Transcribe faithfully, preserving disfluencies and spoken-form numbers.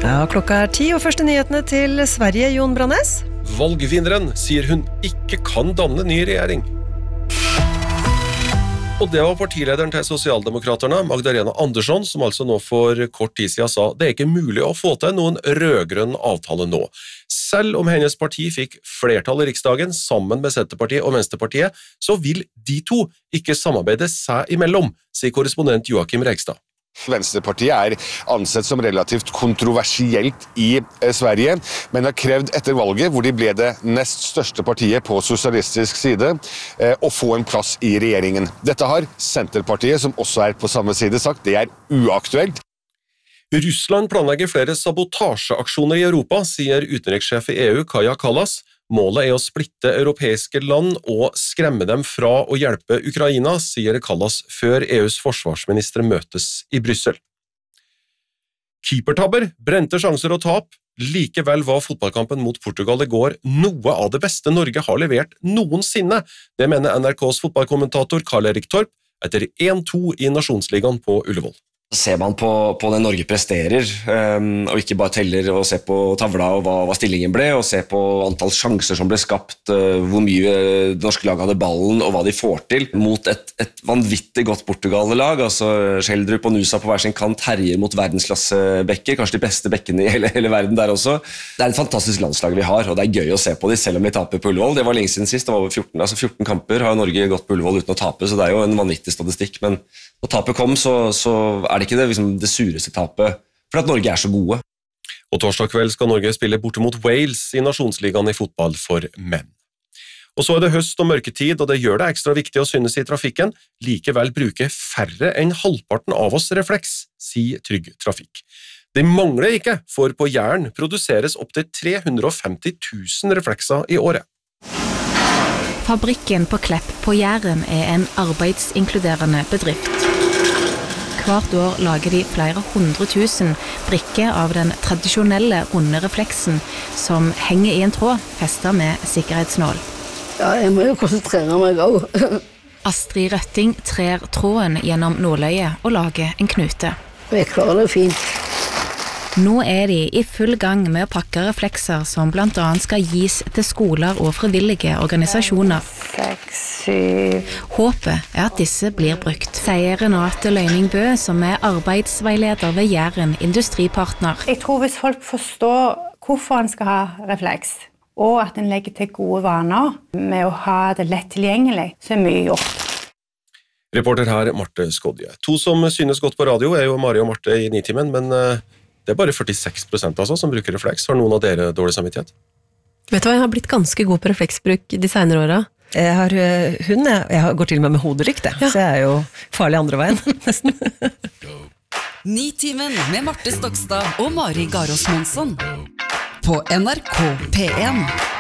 Ja, klokka er ti, og første nyhetene til Sverige, Jon Brannes. Valgvinneren sier hun ikke kan danne ny regjering. Og det var partilederen til Sosialdemokraterne, Magdalena Andersson, som altså nå for kort tid siden sa det er ikke mulig å få til noen rødgrønn avtale nå. Selv om hennes parti fikk flertall i Riksdagen sammen med Senterpartiet og Venstrepartiet, så vil de to ikke samarbeide seg imellom, sier korrespondent Joakim Regstad. Venstrepartiet er ansett som relativt kontroversielt i Sverige, men har krevd etter valget, hvor de ble det nest største partiet på sosialistisk side, å få en plass i regjeringen. Dette har Senterpartiet, som også er på samme side, sagt det er uaktuelt. Russland planlegger flere sabotasjeaksjoner i Europa, sier utenrikssjef i E U Kaja Kallas. Målet er å splitte europeiske land og skremme dem fra å hjelpe Ukraina, sier Kallas før E U's forsvarsministre møtes i Bryssel. Keepertabber, brente sjanser og tap. Likevel var fotballkampen mot Portugal i går noe av det beste Norge har levert noensinne. Det mener N R K's fotballkommentator Karl-Erik Torp etter en to i Nasjonsligaen på Ullevål. Ser man på, på det Norge presterer, um, og ikke bare teller og ser på tavla og hva, hva stillingen ble, og ser på antall sjanser som ble skapt, uh, hvor mye det norske lag hadde ballen, og hva de får til, mot et, et vanvittig godt Portugal-lag. Altså Schjelderup og Nusa på hver sin kant herjer mot verdensklassebekker, kanskje de beste bekkene i hele, hele verden der også. Det er et fantastisk landslag vi har, og det er gøy å se på de, selv om de taper på Ullevål. Det var lenge siden sist, det var over fjorten, altså fjorten kamper har Norge gått på Ullevål uten å tape, så det er jo en vanvittig statistikk, men når tapet kom, så, så er det ikke det, liksom det sureste tapet, for at Norge er så gode. Og torsdag kveld skal Norge spille borte mot Wales i Nasjonsligaen i fotball for menn. Og så er det høst og mørketid, og det gjør det ekstra viktig å synes i trafikken. Likevel bruker færre enn halvparten av oss refleks, sier Trygg Trafikk. Det mangler ikke, for på Jæren produseres opp til tre hundre og femti tusen reflekser i året. Fabrikken på Klepp på Jæren er en arbeidsinkluderende bedrift. Hvert år lager de flere hundre tusen brikker av den tradisjonelle runde refleksen som henger i en tråd festet med sikkerhetsnål. Ja, jeg må jo konsentrere meg også. Astrid Røtting trer tråden gjennom nåløyet og lager en knute. Jeg klarer det fint. Nå er de i full gang med å pakke reflekser som blant annet skal gis til skoler og frivillige organisasjoner. Seks, syv. Håpet er at disse blir brukt, sier Renate Løyningbø, som er arbeidsveileder ved Jæren Industripartner. Jeg tror hvis folk forstår hvorfor en skal ha refleks, og at en legger til gode vaner med å ha det lett tilgjengelig, så er mye gjort. Reporter her, Marte Skodje. To som synes godt på radio er jo Mari og Marte i Nitimen, men det er bare førtiseks prosent altså som bruker refleks. Har noen av dere dårlig samvittighet? Vet du hva, jeg har blitt ganske god på refleksbruk de senere årene. Jeg har hund, jeg går til og med med hodelykt, ja. Så jeg er jo farlig andre veien, nesten. Nitimen med Marte Stokstad og Mari Garås Monsson på N R K P en.